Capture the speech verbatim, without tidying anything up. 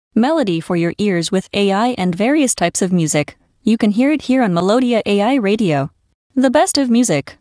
Melody for your ears with A I and various types of music. You can hear it here on Melodia A I Radio. The best of music.